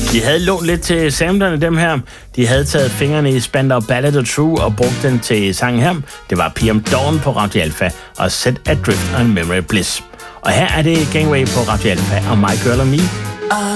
De havde lånt lidt til samplerne, dem her. De havde taget fingrene i Spandau Ballet og True og brugt den til sangen her. Det var PM Dawn på Radio Alpha og Set Adrift on Memory Bliss. Og her er det Gangway på Radio Alpha og My Girl and Me.